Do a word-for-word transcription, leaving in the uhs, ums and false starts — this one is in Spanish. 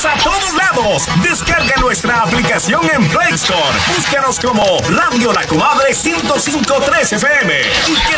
Estamos a todos lados. Descarga nuestra aplicación en Play Store. Búscanos como Radio La Comadre ciento cinco punto tres F M y